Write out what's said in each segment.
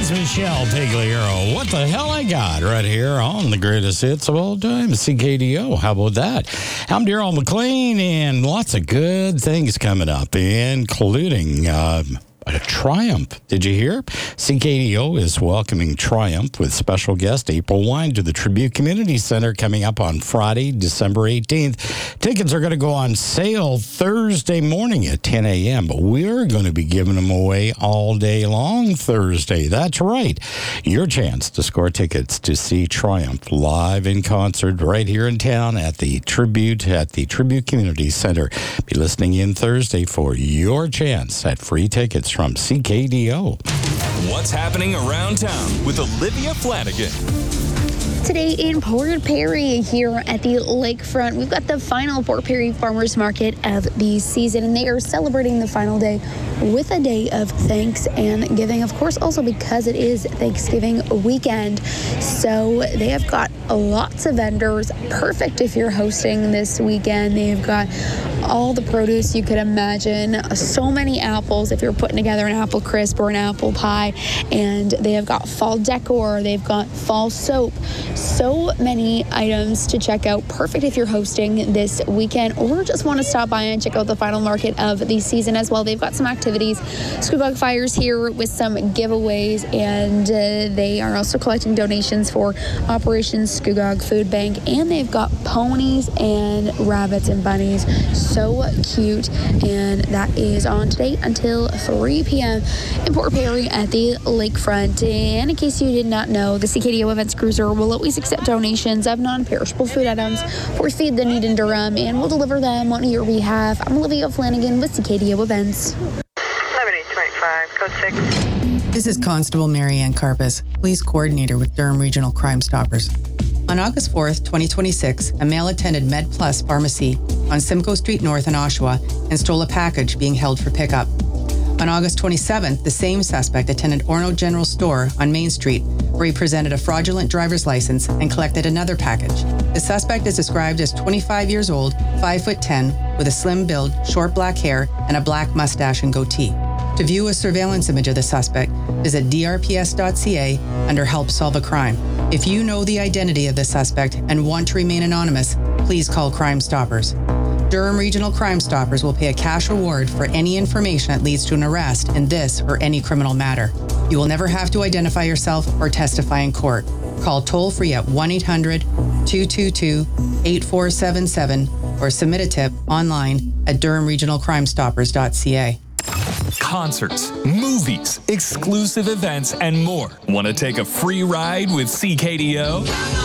is Michelle Pagliaro. What the hell I got right here on the greatest hits of all time, CKDO. How about that? I'm Daryl McLean, and lots of good things coming up, including a Triumph. Did you hear? CKDO is welcoming Triumph with special guest April Wine to the Tribute Community Center coming up on Friday, December 18th. Tickets are going to go on sale Thursday morning at 10 a.m., but we're going to be giving them away all day long Thursday. That's right. Your chance to score tickets to see Triumph live in concert right here in town at the Tribute Community Center. Be listening in Thursday for your chance at free tickets from CKDO. What's happening around town with Olivia Flanagan? Today in Port Perry here at the lakefront, we've got the final Port Perry Farmers Market of the season, and they are celebrating the final day with a day of thanks and giving, of course, also because it is Thanksgiving weekend. So they have got lots of vendors, perfect if you're hosting this weekend. They've got all the produce you could imagine, so many apples if you're putting together an apple crisp or an apple pie, and they have got fall decor, they've got fall soap, so many items to check out, perfect if you're hosting this weekend or just want to stop by and check out the final market of the season as well. They've got some activities, Scugog Fires here with some giveaways, and they are also collecting donations for Operation Scugog Food Bank, and they've got ponies and rabbits and bunnies, so cute, and that is on today until 3 p.m. in Port Perry at the lakefront. And in case you did not know, the CKDO Events Cruiser will always accept donations of non-perishable food items for Feed the Need in Durham, and we'll deliver them on your behalf. I'm Olivia Flanagan with CKDO Events. 11825, code 6. This is Constable Marianne Karpus, Police Coordinator with Durham Regional Crime Stoppers. On August 4th, 2026, a male attended MedPlus Pharmacy on Simcoe Street North in Oshawa and stole a package being held for pickup. On August 27th, the same suspect attended Orno General Store on Main Street, where he presented a fraudulent driver's license and collected another package. The suspect is described as 25 years old, 5'10", with a slim build, short black hair, and a black mustache and goatee. To view a surveillance image of the suspect, visit drps.ca under Help Solve a Crime. If you know the identity of the suspect and want to remain anonymous, please call Crime Stoppers. Durham Regional Crime Stoppers will pay a cash reward for any information that leads to an arrest in this or any criminal matter. You will never have to identify yourself or testify in court. Call toll-free at 1-800-222-8477 or submit a tip online at durhamregionalcrimestoppers.ca. Concerts, movies, exclusive events, and more. Want to take a free ride with CKDO?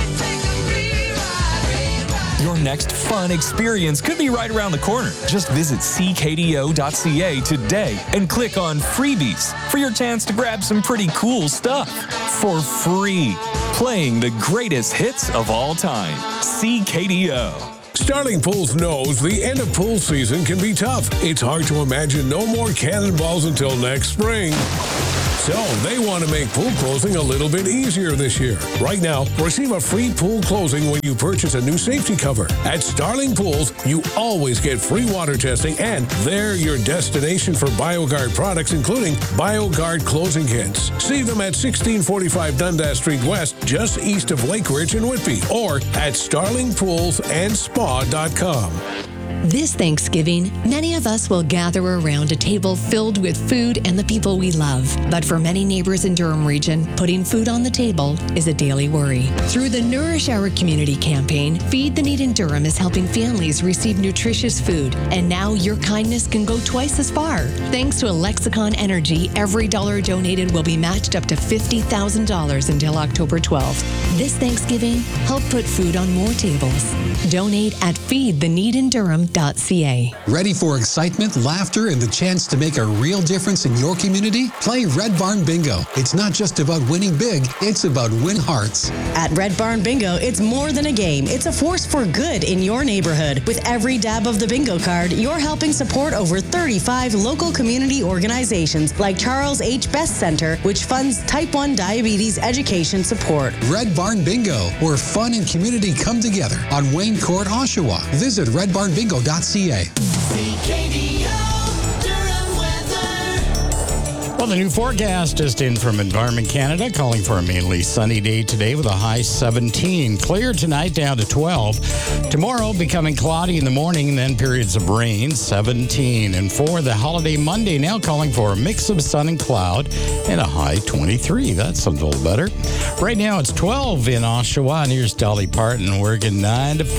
Your next fun experience could be right around the corner. Just visit ckdo.ca today and click on Freebies for your chance to grab some pretty cool stuff for free. Playing the greatest hits of all time. CKDO. Starling Pools knows the end of pool season can be tough. It's hard to imagine no more cannonballs until next spring. So they want to make pool closing a little bit easier this year. Right now, receive a free pool closing when you purchase a new safety cover. At Starling Pools, you always get free water testing, and they're your destination for BioGuard products, including BioGuard closing kits. See them at 1645 Dundas Street West, just east of Lake Ridge in Whitby, or at starlingpoolsandspa.com. This Thanksgiving, many of us will gather around a table filled with food and the people we love. But for many neighbors in Durham Region, putting food on the table is a daily worry. Through the Nourish Our Community campaign, Feed the Need in Durham is helping families receive nutritious food. And now your kindness can go twice as far. Thanks to Lexicon Energy, every dollar donated will be matched up to $50,000 until October 12th. This Thanksgiving, help put food on more tables. Donate at feedtheneedindurham.ca. Ready for excitement, laughter, and the chance to make a real difference in your community? Play Red Barn Bingo. It's not just about winning big, it's about win hearts. At Red Barn Bingo, it's more than a game. It's a force for good in your neighborhood. With every dab of the bingo card, you're helping support over 35 local community organizations like Charles H. Best Center, which funds type 1 diabetes education support. Red Barn Bingo, where fun and community come together on Wayne Court, Oshawa. Visit redbarnbingo.ca. Well, the new forecast just in from Environment Canada, calling for a mainly sunny day today with a high 17. Clear tonight down to 12. Tomorrow becoming cloudy in the morning and then periods of rain, 17. And for the holiday Monday, now calling for a mix of sun and cloud and a high 23. That sounds a little better. Right now it's 12 in Oshawa, and here's Dolly Parton working 9 to 5.